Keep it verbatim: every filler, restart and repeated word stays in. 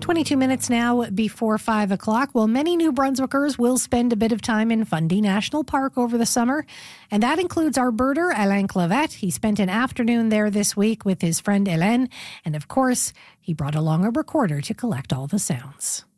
twenty-two minutes now before five o'clock. Well, many New Brunswickers will spend a bit of time in Fundy National Park over the summer, and that includes our birder, Alain Clavette. He spent an afternoon there this week with his friend Hélène, and of course, he brought along a recorder to collect all the sounds.